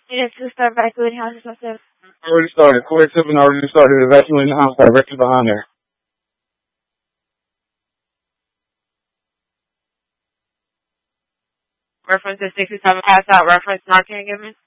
Unit 2, start evacuating houses myself. Already started. Quarter 7 already started evacuating the house directly behind there. Reference to 67 pass out. Reference Narcan given.